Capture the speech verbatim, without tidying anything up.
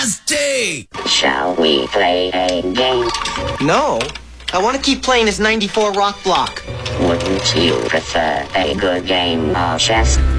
Nasty! Shall we play a game? No. I want to keep playing this ninety-four rock block. Wouldn't you prefer a good game of chess?